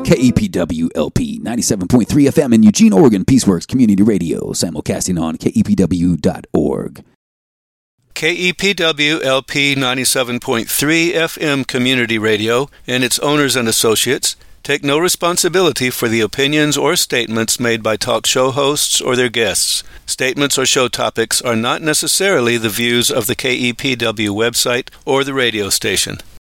KEPW-LP 97.3 FM in Eugene, Oregon, Peaceworks Community Radio, simulcasting on KEPW.org. KEPW-LP 97.3 FM Community Radio and its owners and associates take no responsibility for the opinions or statements made by talk show hosts or their guests. Statements or show topics are not necessarily the views of the KEPW website or the radio station.